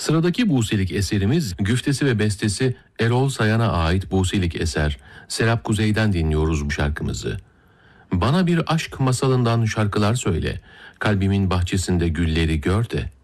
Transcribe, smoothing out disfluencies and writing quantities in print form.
Sıradaki Buse'lik eserimiz güftesi ve bestesi Erol Sayan'a ait Buse'lik eser. Serap Kuzey'den dinliyoruz bu şarkımızı. Bana bir aşk masalından şarkılar söyle. Kalbimin bahçesinde gülleri gör de.